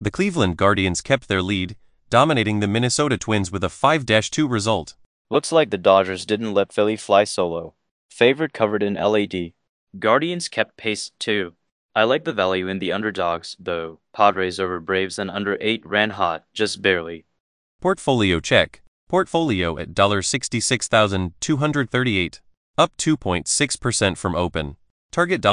The Cleveland Guardians kept their lead, dominating the Minnesota Twins with a 5-2 result. Looks like the Dodgers didn't let Philly fly solo. Favorite covered in LAD. Guardians kept pace too. I like the value in the underdogs, though. Padres over Braves and under 8 ran hot, just barely. Portfolio check. Portfolio at $66,238, up 2.6% from open. Target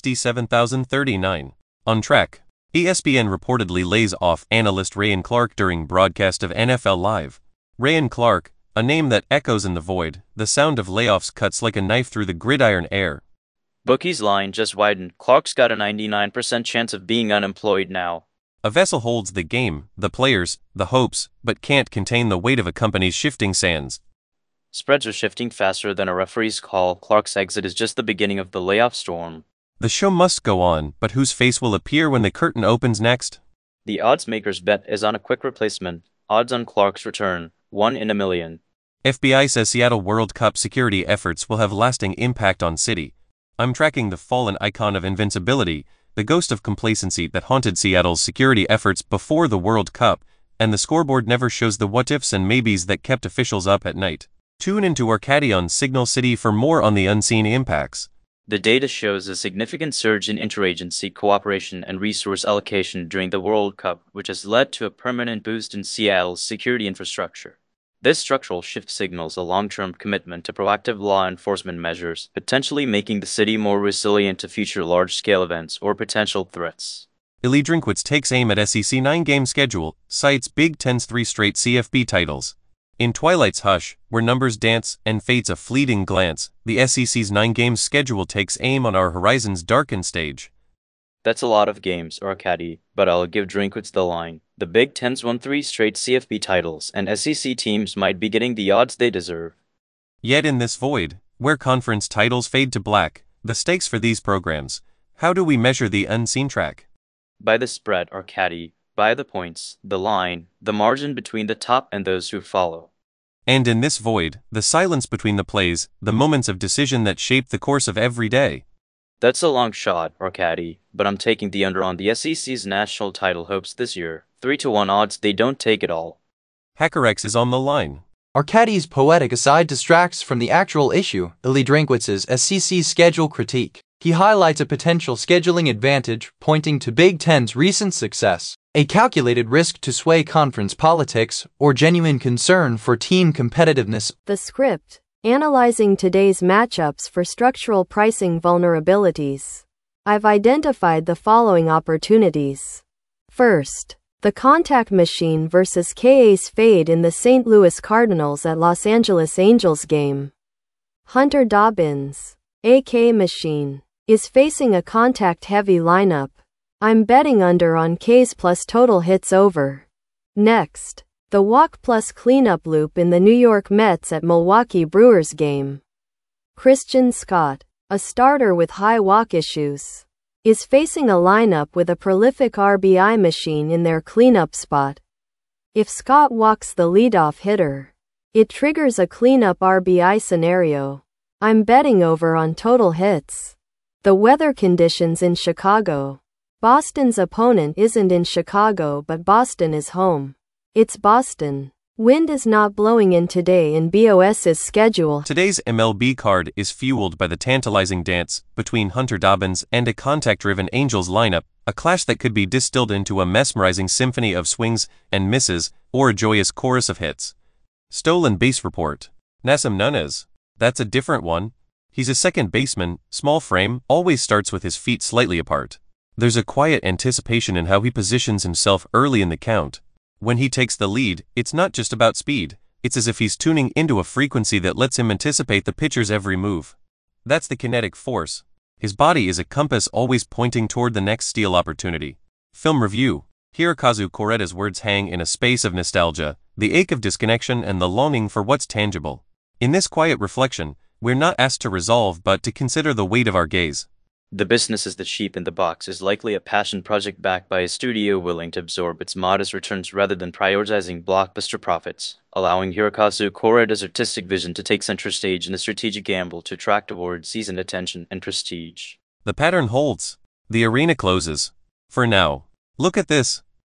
$67,039. On track. ESPN reportedly lays off analyst Ryan Clark during broadcast of NFL Live. Ryan Clark, a name that echoes in the void, the sound of layoffs cuts like a knife through the gridiron air. Bookies' line just widened. Clark's got a 99% chance of being unemployed now. A vessel holds the game, the players, the hopes, but can't contain the weight of a company's shifting sands. Spreads are shifting faster than a referee's call. Clark's exit is just the beginning of the layoff storm. The show must go on, but whose face will appear when the curtain opens next? The odds maker's bet is on a quick replacement. Odds on Clark's return, 1 in a million. FBI says Seattle World Cup security efforts will have lasting impact on city. I'm tracking the fallen icon of invincibility, the ghost of complacency that haunted Seattle's security efforts before the World Cup, and the scoreboard never shows the what-ifs and maybes that kept officials up at night. Tune into Arcadi on Signal City for more on the unseen impacts. The data shows a significant surge in interagency cooperation and resource allocation during the World Cup, which has led to a permanent boost in Seattle's security infrastructure. This structural shift signals a long-term commitment to proactive law enforcement measures, potentially making the city more resilient to future large-scale events or potential threats. Illy Drinkwitz takes aim at SEC 9-game schedule, cites Big Ten's 3 straight CFB titles. In Twilight's hush, where numbers dance and fate's a fleeting glance, the SEC's 9-game schedule takes aim on our horizon's darkened stage. That's a lot of games, Arcadi, but I'll give Drinkwitz the line. The Big Ten's won 3 straight CFB titles, and SEC teams might be getting the odds they deserve. Yet in this void, where conference titles fade to black, the stakes for these programs, how do we measure the unseen track? By the spread, Arcadi, by the points, the line, the margin between the top and those who follow. And in this void, the silence between the plays, the moments of decision that shape the course of every day. That's a long shot, Arcadi, but I'm taking the under on the SEC's national title hopes this year. 3-1 odds they don't take it all. HackerX is on the line. Arcadi's poetic aside distracts from the actual issue, Illy Drinkwitz's SEC schedule critique. He highlights a potential scheduling advantage, pointing to Big Ten's recent success, a calculated risk to sway conference politics, or genuine concern for team competitiveness. The script, analyzing today's matchups for structural pricing vulnerabilities. I've identified the following opportunities. First, the contact machine versus K-Ace fade in the St. Louis Cardinals at Los Angeles Angels game. Hunter Dobbins, AK Machine, is facing a contact-heavy lineup. I'm betting under on K's plus total hits over. Next, the walk plus cleanup loop in the New York Mets at Milwaukee Brewers game. Christian Scott, a starter with high walk issues, is facing a lineup with a prolific RBI machine in their cleanup spot. If Scott walks the leadoff hitter, it triggers a cleanup RBI scenario. I'm betting over on total hits. The weather conditions in Chicago. Boston's opponent isn't in Chicago, but Boston is home. It's Boston. Wind is not blowing in today in BOS's schedule. Today's MLB card is fueled by the tantalizing dance between Hunter Dobbins and a contact-driven Angels lineup, a clash that could be distilled into a mesmerizing symphony of swings and misses, or a joyous chorus of hits. Stolen base report. Nassim Nunez. That's a different one. He's a second baseman, small frame, always starts with his feet slightly apart. There's a quiet anticipation in how he positions himself early in the count. When he takes the lead, it's not just about speed, it's as if he's tuning into a frequency that lets him anticipate the pitcher's every move. That's the kinetic force. His body is a compass always pointing toward the next steal opportunity. Film review. Hirokazu Koreda's words hang in a space of nostalgia, the ache of disconnection and the longing for what's tangible. In this quiet reflection, we're not asked to resolve but to consider the weight of our gaze. The business as the sheep in the box is likely a passion project backed by a studio willing to absorb its modest returns rather than prioritizing blockbuster profits, allowing Hirokazu Koreda's artistic vision to take center stage in a strategic gamble to attract towards seasoned attention and prestige. The pattern holds. The arena closes. For now. Look at this.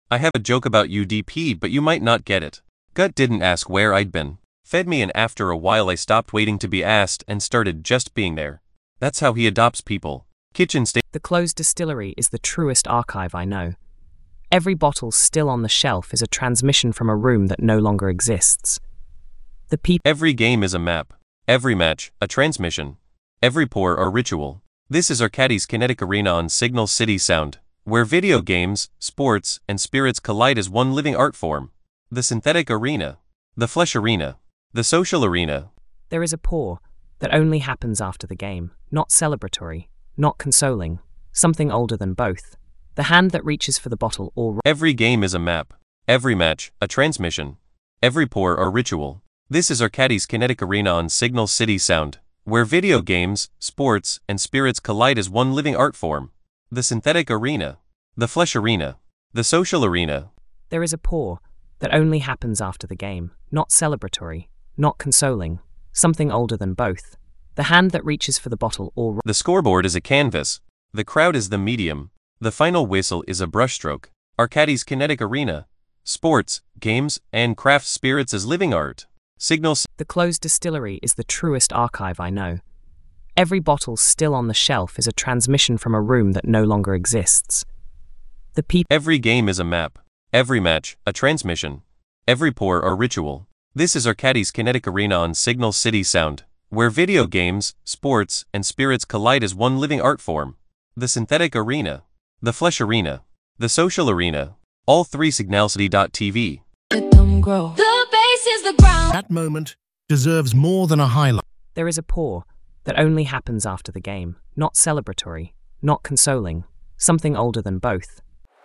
I have a joke about UDP, but you might not get it. Gut didn't ask where I'd been. Fed me, and after a while I stopped waiting to be asked and started just being there. That's how he adopts people. Kitchen state. The closed distillery is the truest archive I know. Every bottle still on the shelf is a transmission from a room that no longer exists. The people. Every game is a map. Every match, a transmission. Every pour, a ritual. This is Arcadie's Kinetic Arena on Signal City Sound, where video games, sports, and spirits collide as one living art form. The synthetic arena. The flesh arena. The social arena. There is a pour that only happens after the game, not celebratory, not consoling, something older than both. The hand that reaches for the bottle or... Every game is a map. Every match, a transmission. Every pour, a ritual. This is Arcadie's Kinetic Arena on Signal City Sound, where video games, sports, and spirits collide as one living art form. The synthetic arena. The flesh arena. The social arena. There is a pour that only happens after the game, not celebratory, not consoling, something older than both. The hand that reaches for the bottle or... The scoreboard is a canvas. The crowd is the medium. The final whistle is a brushstroke. Arcadie's Kinetic Arena. Sports, games, and craft spirits as living art. Signal. The closed distillery is the truest archive I know. Every bottle still on the shelf is a transmission from a room that no longer exists. The people. Every game is a map. Every match, a transmission. Every pour, a ritual. This is Arcadie's Kinetic Arena on Signal City Sound, where video games, sports, and spirits collide as one living art form. The synthetic arena. The flesh arena. The social arena. All three signalcity.tv. The base is the ground. That moment deserves more than a highlight. There is a pour that only happens after the game, not celebratory, not consoling, something older than both.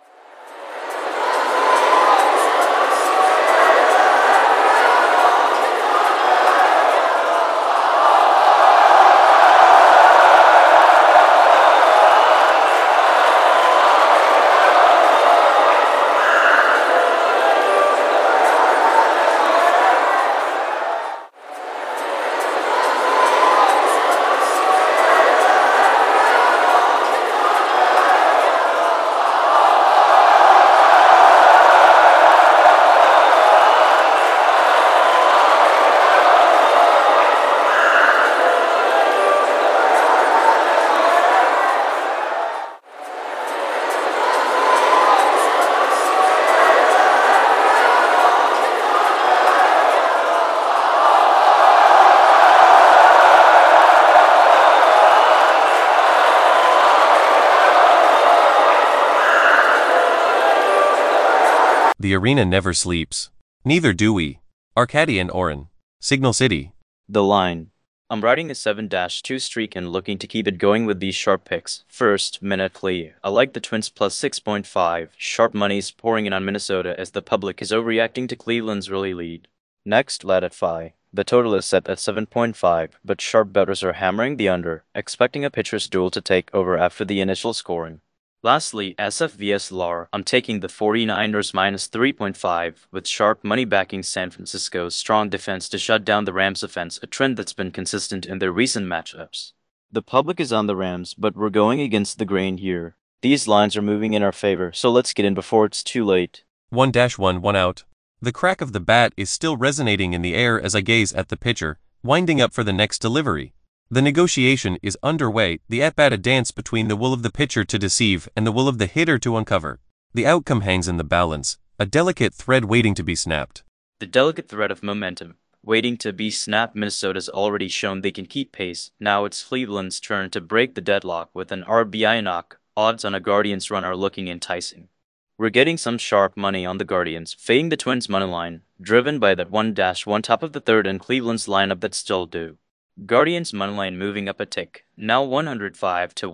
The arena never sleeps. Neither do we. Arcadie and Oren. Signal City. The line. I'm riding a 7-2 streak and looking to keep it going with these sharp picks. First, minute play. I like the Twins plus 6.5. Sharp money's pouring in on Minnesota as the public is overreacting to Cleveland's early lead. Next, Lat at Phi. The total is set at 7.5, but sharp bettors are hammering the under, expecting a pitcher's duel to take over after the initial scoring. Lastly, SF vs LAR, I'm taking the 49ers minus 3.5, with sharp money backing San Francisco's strong defense to shut down the Rams' offense, a trend that's been consistent in their recent matchups. The public is on the Rams, but we're going against the grain here. These lines are moving in our favor, so let's get in before it's too late. 1-1, 1 out. The crack of the bat is still resonating in the air as I gaze at the pitcher, winding up for the next delivery. The negotiation is underway, the at-bat a dance between the will of the pitcher to deceive and the will of the hitter to uncover. The outcome hangs in the balance, a delicate thread waiting to be snapped. The delicate thread of momentum, waiting to be snapped. Minnesota's already shown they can keep pace. Now it's Cleveland's turn to break the deadlock with an RBI knock. Odds on a Guardians run are looking enticing. We're getting some sharp money on the Guardians, fading the Twins' money line, driven by that 1-1 top of the third and Cleveland's lineup that's still due. Guardians' moneyline moving up a tick, now 105 to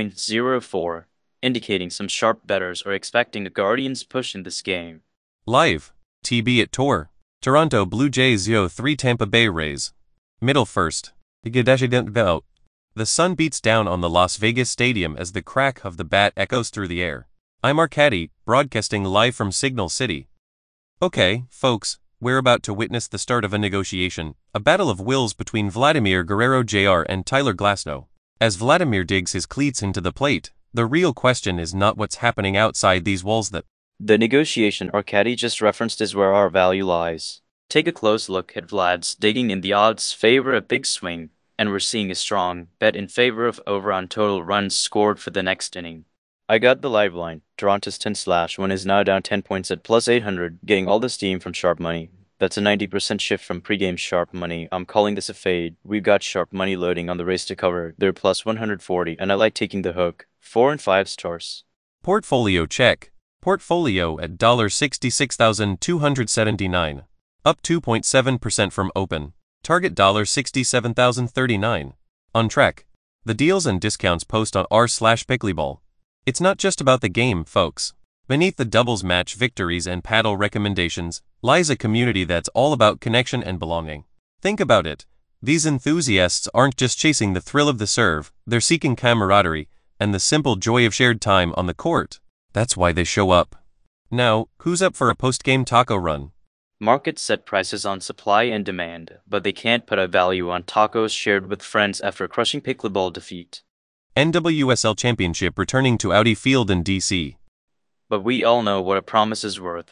1.04, indicating some sharp bettors are expecting a Guardians push in this game. Live. TB at Tor. Toronto Blue Jays 0-3 Tampa Bay Rays. Middle first. The sun beats down on the Las Vegas Stadium as the crack of the bat echoes through the air. I'm Arcadie, broadcasting live from Signal City. Okay, folks. We're about to witness the start of a negotiation, a battle of wills between Vladimir Guerrero Jr. and Tyler Glasnow. As Vladimir digs his cleats into the plate, the real question is not what's happening outside these walls. That The negotiation Arkady just referenced is where our value lies. Take a close look at Vlad's digging in the odds favor a big swing, and we're seeing a strong bet in favor of over on total runs scored for the next inning. I got the live line. Toronto's 10/1 is now down 10 points at plus 800, getting all the steam from sharp money. That's a 90% shift from pregame sharp money. I'm calling this a fade. We've got sharp money loading on the race to cover. They're plus 140, and I like taking the hook. 4 and 5 stars. Portfolio check. Portfolio at $66,279. Up 2.7% from open. Target $67,039. On track. The deals and discounts post on r/pickleball. It's not just about the game, folks. Beneath the doubles match victories and paddle recommendations lies a community that's all about connection and belonging. Think about it. These enthusiasts aren't just chasing the thrill of the serve, they're seeking camaraderie and the simple joy of shared time on the court. That's why they show up. Now, who's up for a post-game taco run? Markets set prices on supply and demand, but they can't put a value on tacos shared with friends after crushing pickleball defeat. NWSL Championship returning to Audi Field in DC. But we all know what a promise is worth.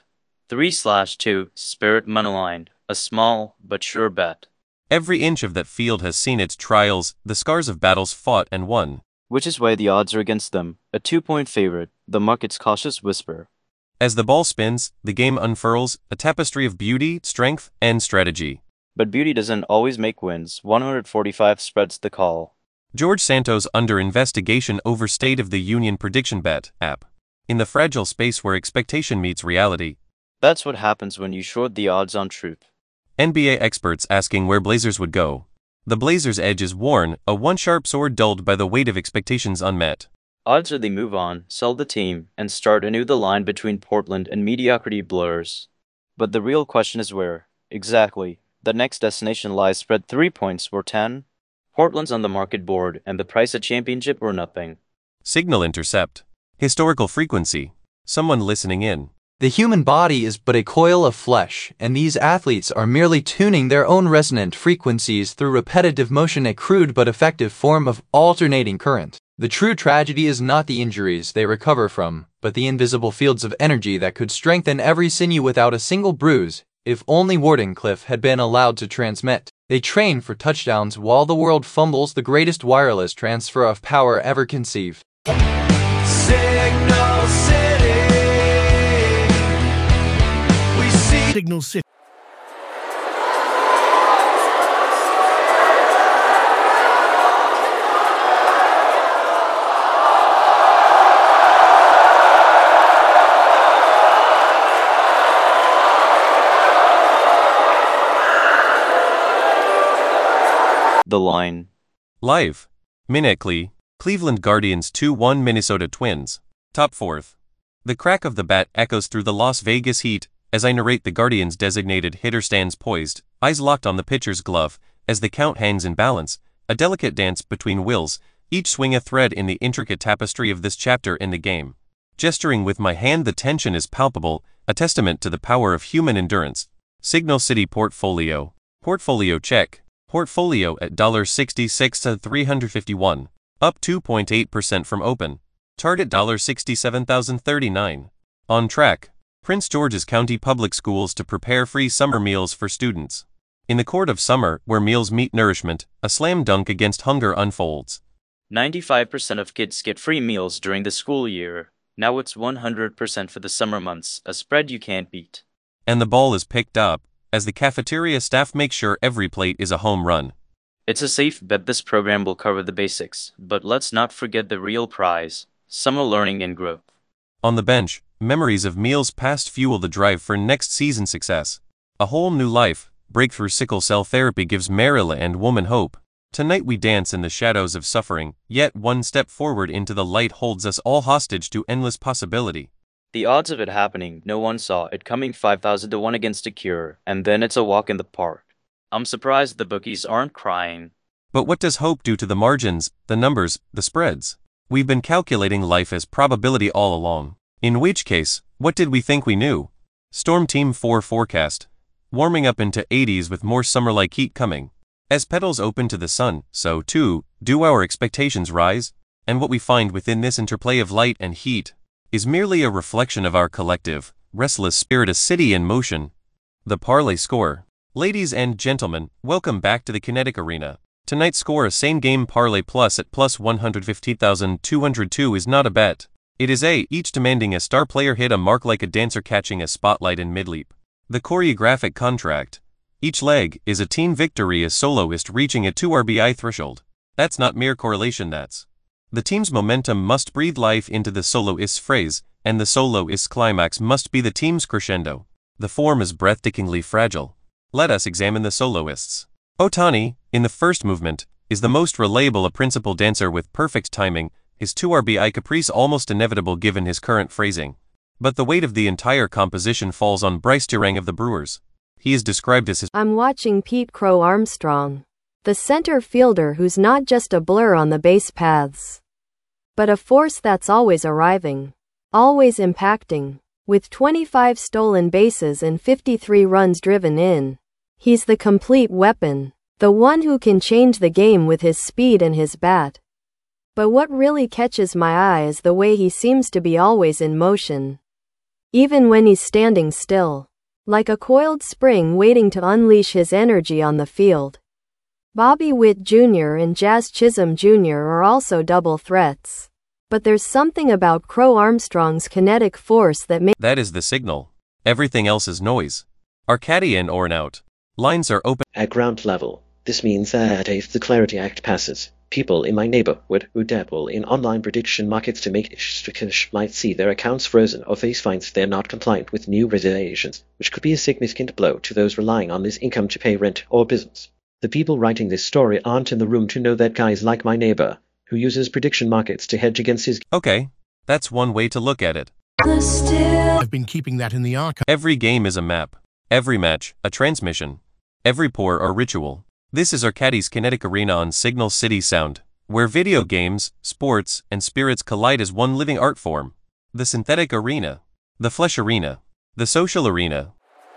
3/2 Spirit Moneyline, a small but sure bet. Every inch of that field has seen its trials, the scars of battles fought and won. Which is why the odds are against them. A 2-point favorite, the market's cautious whisper. As the ball spins, the game unfurls, a tapestry of beauty, strength, and strategy. But beauty doesn't always make wins. 145 spreads the call. George Santos under investigation over State of the Union Prediction Bet app. In the fragile space where expectation meets reality. That's what happens when you short the odds on truth. NBA experts asking where Blazers would go. The Blazers' edge is worn, a one-sharp sword dulled by the weight of expectations unmet. Odds are they move on, sell the team, and start anew. The line between Portland and mediocrity blurs. But the real question is where, exactly, the next destination lies. Spread 3 points or 10. Portland's on the market board, and the price at championship or nothing. Signal intercept. Historical frequency. Someone listening in. The human body is but a coil of flesh, and these athletes are merely tuning their own resonant frequencies through repetitive motion, a crude but effective form of alternating current. The true tragedy is not the injuries they recover from, but the invisible fields of energy that could strengthen every sinew without a single bruise, if only Wardenclyffe had been allowed to transmit. They train for touchdowns while the world fumbles the greatest wireless transfer of power ever conceived. Signal City. We see Signal City. The line. Live. Minnetley, Cleveland Guardians 2-1 Minnesota Twins. Top fourth. The crack of the bat echoes through the Las Vegas heat as I narrate. The Guardians' designated hitter stands poised, eyes locked on the pitcher's glove, as the count hangs in balance, a delicate dance between wills, each swing a thread in the intricate tapestry of this chapter in the game. Gesturing with my hand, the tension is palpable, a testament to the power of human endurance. Signal City Portfolio. Portfolio check. Portfolio at $66,351. Up 2.8% from open. Target $67,039. On track. Prince George's County Public Schools to prepare free summer meals for students. In the court of summer, where meals meet nourishment, a slam dunk against hunger unfolds. 95% of kids get free meals during the school year. Now it's 100% for the summer months, a spread you can't beat. And the ball is picked up, as the cafeteria staff make sure every plate is a home run. It's a safe bet this program will cover the basics, but let's not forget the real prize, summer learning and growth. On the bench, memories of meals past fuel the drive for next season success. A whole new life, breakthrough sickle cell therapy gives Marilla and woman hope. Tonight we dance in the shadows of suffering, yet one step forward into the light holds us all hostage to endless possibility. The odds of it happening, no one saw it coming. 5,000 to 1 against a cure, and then it's a walk in the park. I'm surprised the bookies aren't crying. But what does hope do to the margins, the numbers, the spreads? We've been calculating life as probability all along. In which case, what did we think we knew? Storm Team 4 forecast. Warming up into 80s with more summer-like heat coming. As petals open to the sun, so too, do our expectations rise? And what we find within this interplay of light and heat is merely a reflection of our collective, restless spirit, a city in motion. The parlay score. Ladies and gentlemen, welcome back to the Kinetic Arena. Tonight's score, a same game parlay plus at plus 115,202 is not a bet. It is each demanding a star player hit a mark like a dancer catching a spotlight in mid-leap. The choreographic contract. Each leg is a team victory, a soloist reaching a 2 RBI threshold. That's not mere correlation, that's. The team's momentum must breathe life into the soloist's phrase, and the soloist's climax must be the team's crescendo. The form is breathtakingly fragile. Let us examine the soloists. Ohtani, in the first movement, is the most reliable, a principal dancer with perfect timing, his 2 RBI caprice almost inevitable given his current phrasing. But the weight of the entire composition falls on Bryce Turang of the Brewers. He is described as his I'm watching Pete Crow Armstrong, the center fielder who's not just a blur on the base paths, but a force that's always arriving, always impacting. With 25 stolen bases and 53 runs driven in, he's the complete weapon, the one who can change the game with his speed and his bat. But what really catches my eye is the way he seems to be always in motion, even when he's standing still, like a coiled spring waiting to unleash his energy on the field. Bobby Witt Jr. and Jazz Chisholm Jr. are also double threats. But there's something about Crow Armstrong's kinetic force that makes... That is the signal. Everything else is noise. Arcadian or an out. Lines are open. At ground level, this means that if the Clarity Act passes, people in my neighborhood who dabble in online prediction markets to make cash might see their accounts frozen or face fines if they're not compliant with new regulations, which could be a significant blow to those relying on this income to pay rent or business. The people writing this story aren't in the room to know that guys like my neighbor, who uses prediction markets to hedge against his... Okay, that's one way to look at it. I've been keeping that in the archive. Every game is a map. Every match, a transmission. Every pour or ritual. This is Arcadi's Kinetic Arena on Signal City Sound, where video games, sports, and spirits collide as one living art form. The synthetic arena. The flesh arena. The social arena.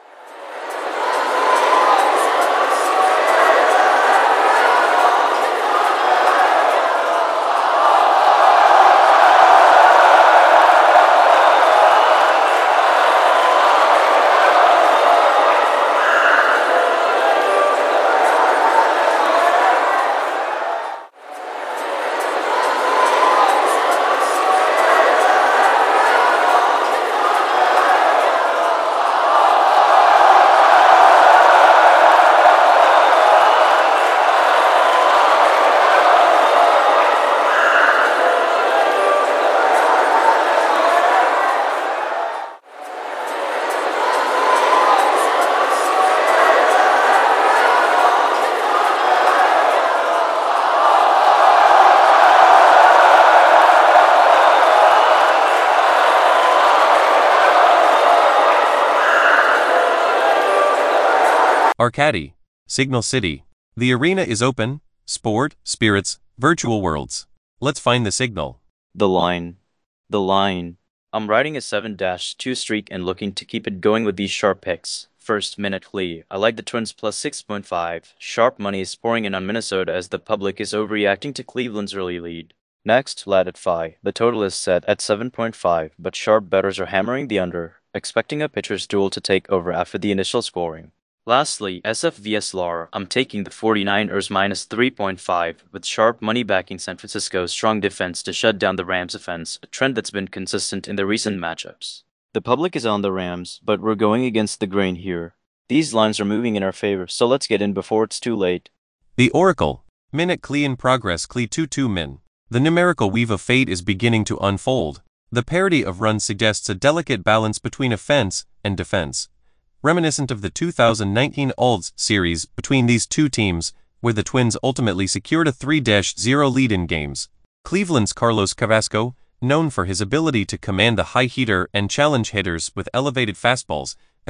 Arcadi, Signal City. The arena is open, sport, spirits, virtual worlds. Let's find the signal. The line. The line. I'm riding a 7-2 streak and looking to keep it going with these sharp picks. First, Minute Lee. I like the Twins plus 6.5. Sharp money is pouring in on Minnesota as the public is overreacting to Cleveland's early lead. Next, Lat at Phi. The total is set at 7.5, but sharp bettors are hammering the under, expecting a pitcher's duel to take over after the initial scoring. Lastly, SF vs LAR. I'm taking the 49ers minus 3.5, with sharp money backing San Francisco's strong defense to shut down the Rams' offense, a trend that's been consistent in the recent matchups. The public is on the Rams, but we're going against the grain here. These lines are moving in our favor, so let's get in before it's too late. The Oracle. Minute Clee in progress, Clee 2-2 min. The numerical weave of fate is beginning to unfold. The parity of runs suggests a delicate balance between offense and defense, reminiscent of the 2019 Alds series between these two teams, where the Twins ultimately secured a 3-0 lead in games. Cleveland's Carlos Carrasco, known for his ability to command the high heater and challenge hitters with elevated fastballs,